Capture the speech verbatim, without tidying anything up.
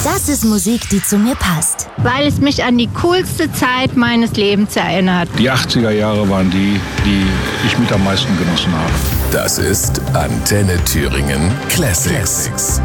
Das ist Musik, die zu mir passt. Weil es mich an die coolste Zeit meines Lebens erinnert. Die achtziger Jahre waren die, die ich mit am meisten genossen habe. Das ist Antenne Thüringen Classics.